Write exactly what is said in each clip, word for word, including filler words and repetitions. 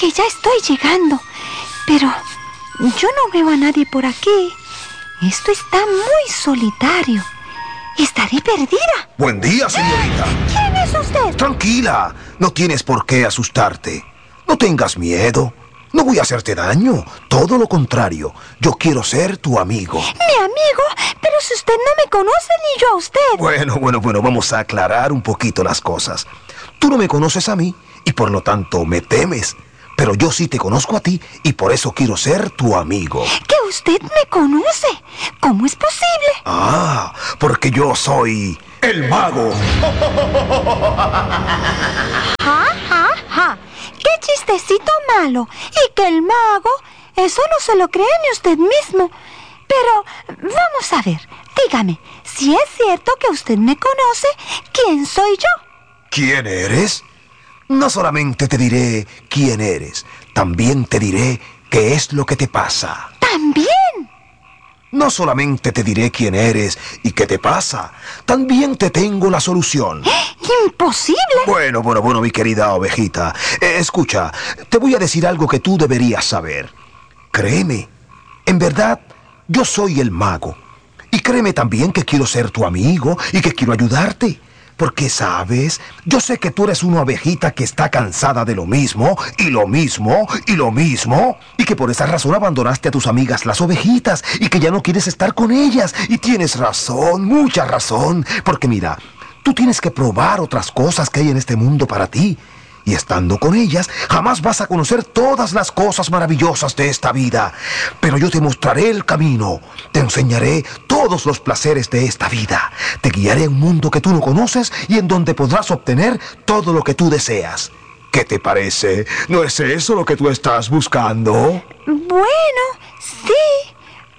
que ya estoy llegando, pero yo no veo a nadie por aquí. Esto está muy solitario. Estaré perdida. Buen día, señorita. ¿Quién es usted? Tranquila, no tienes por qué asustarte. No tengas miedo. No voy a hacerte daño. Todo lo contrario. Yo quiero ser tu amigo. ¿Mi amigo? Pero si usted no me conoce ni yo a usted. Bueno, bueno, bueno, vamos a aclarar un poquito las cosas. Tú no me conoces a mí y por lo tanto me temes. Pero yo sí te conozco a ti y por eso quiero ser tu amigo. ¿Que usted me conoce? ¿Cómo es posible? Ah, porque yo soy el mago. Ja, ja, ja. ¡Qué chistecito malo! Y que el mago, eso no se lo cree ni usted mismo. Pero, vamos a ver, dígame, si es cierto que usted me conoce, ¿quién soy yo? ¿Quién eres? No solamente te diré quién eres, también te diré qué es lo que te pasa. ¿También? No solamente te diré quién eres y qué te pasa, también te tengo la solución. ¡Imposible! Bueno, bueno, bueno, mi querida ovejita. Eh, escucha, te voy a decir algo que tú deberías saber. Créeme, en verdad, yo soy el mago. Y créeme también que quiero ser tu amigo y que quiero ayudarte. Porque, ¿sabes? Yo sé que tú eres una ovejita que está cansada de lo mismo, y lo mismo, y lo mismo, y que por esa razón abandonaste a tus amigas las ovejitas, y que ya no quieres estar con ellas. Y tienes razón, mucha razón, porque mira, tú tienes que probar otras cosas que hay en este mundo para ti. Y estando con ellas, jamás vas a conocer todas las cosas maravillosas de esta vida. Pero yo te mostraré el camino, te enseñaré todos los placeres de esta vida. Te guiaré a un mundo que tú no conoces y en donde podrás obtener todo lo que tú deseas. ¿Qué te parece? ¿No es eso lo que tú estás buscando? Bueno, sí.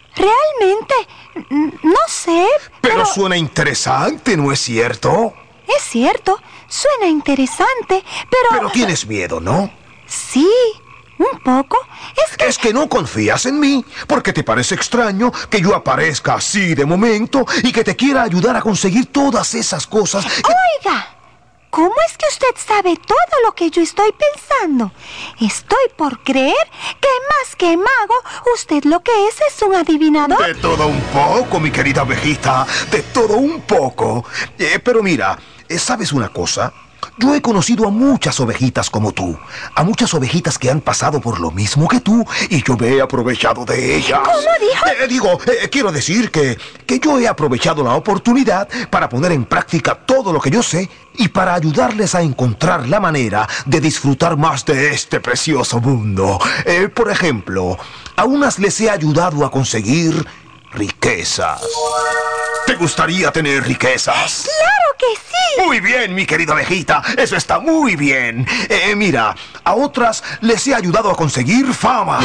Realmente, no sé, Pero, pero... suena interesante, ¿no es cierto? Es cierto, suena interesante, pero... Pero tienes miedo, ¿no? Sí, un poco. Es que... Es que no confías en mí, porque te parece extraño que yo aparezca así de momento y que te quiera ayudar a conseguir todas esas cosas que... Oiga, ¿cómo es que usted sabe todo lo que yo estoy pensando? Estoy por creer que más que mago, usted lo que es es un adivinador. De todo un poco, mi querida ovejita, de todo un poco. Eh, pero mira, ¿sabes una cosa? Yo he conocido a muchas ovejitas como tú, a muchas ovejitas que han pasado por lo mismo que tú, y yo me he aprovechado de ellas. ¿Cómo dijo? Eh, digo, eh, quiero decir que, que yo he aprovechado la oportunidad para poner en práctica todo lo que yo sé y para ayudarles a encontrar la manera de disfrutar más de este precioso mundo. Eh, por ejemplo, a unas les he ayudado a conseguir riquezas. ¿Te gustaría tener riquezas? ¡Claro que sí! Muy bien, mi querida ovejita, eso está muy bien. Eh, mira, a otras les he ayudado a conseguir fama.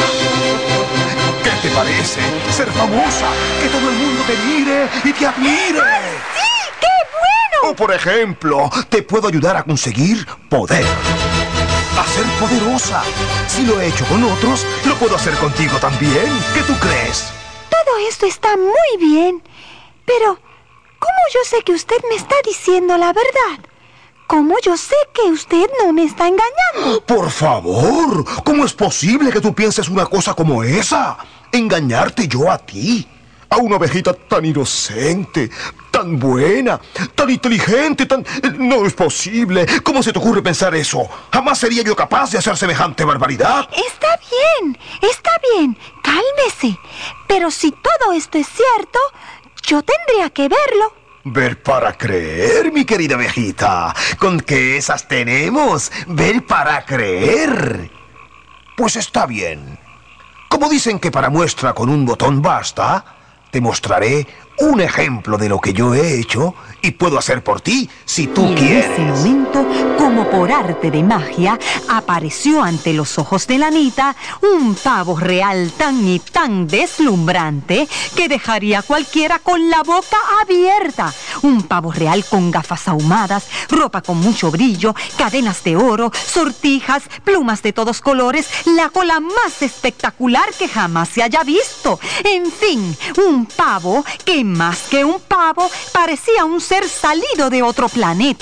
¿Qué te parece? Ser famosa, que todo el mundo te mire y te admire. ¡Ay, sí! ¡Qué bueno! O por ejemplo, te puedo ayudar a conseguir poder. A ser poderosa. Si lo he hecho con otros, lo puedo hacer contigo también. ¿Qué tú crees? Todo esto está muy bien, pero ¿cómo yo sé que usted me está diciendo la verdad? ¿Cómo yo sé que usted no me está engañando? Por favor, ¿cómo es posible que tú pienses una cosa como esa? ¿Engañarte yo a ti? A una ovejita tan inocente, tan buena, tan inteligente, tan... No es posible. ¿Cómo se te ocurre pensar eso? Jamás sería yo capaz de hacer semejante barbaridad. Está bien, está bien, cálmese. Pero si todo esto es cierto, yo tendría que verlo. Ver para creer, mi querida ovejita. ¿Con qué esas tenemos? Ver para creer. Pues está bien. Como dicen que para muestra con un botón basta, te mostraré un ejemplo de lo que yo he hecho y puedo hacer por ti si tú y quieres. En ese momento, como por arte de magia, apareció ante los ojos de la Anita un pavo real tan y tan deslumbrante que dejaría a cualquiera con la boca abierta. Un pavo real con gafas ahumadas, ropa con mucho brillo, cadenas de oro, sortijas, plumas de todos colores, la cola más espectacular que jamás se haya visto. En fin, un pavo que más que un pavo parecía un ser salido de otro planeta.